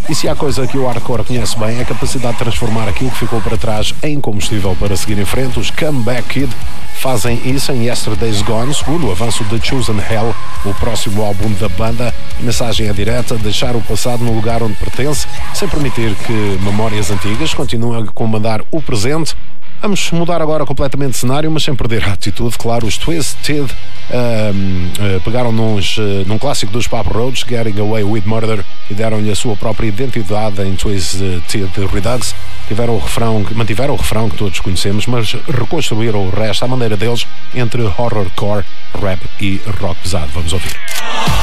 E se há coisa que o hardcore conhece bem é a capacidade de transformar aquilo que ficou para trás em combustível para seguir em frente. Os Comeback Kid fazem isso em Yesterday's Gone, segundo o avanço de Chosen Hell, o próximo álbum da banda. A mensagem é direta: deixar o passado no lugar onde pertence, sem permitir que memórias antigas continuem a comandar o presente. Vamos mudar agora completamente de cenário, mas sem perder a atitude. Claro, os Twisted pegaram num clássico dos Papa Roach, Getting Away with Murder, e deram-lhe a sua própria identidade em Twisted Redux. Mantiveram o refrão que todos conhecemos, mas reconstruíram o resto à maneira deles, entre horrorcore, rap e rock pesado. Vamos ouvir.